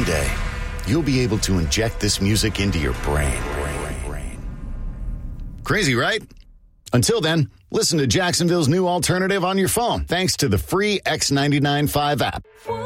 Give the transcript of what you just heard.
Someday, you'll be able to inject this music into your brain. Crazy, right? Until then, listen to Jacksonville's new alternative on your phone, thanks to the free X99.5 app.